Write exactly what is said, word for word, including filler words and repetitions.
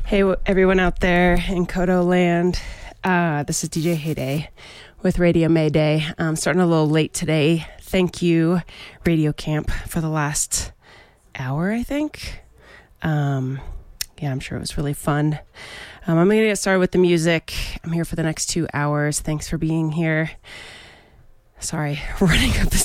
Hey, everyone out there in Kodo land. Uh, this is D J Heyday with Radio Mayday. I'm starting a little late today. Thank you, Radio Camp, for the last hour, I think. Um, yeah, I'm sure it was really fun. Um, I'm going to get started with the music. I'm here for the next two hours. Thanks for being here. Sorry, running up the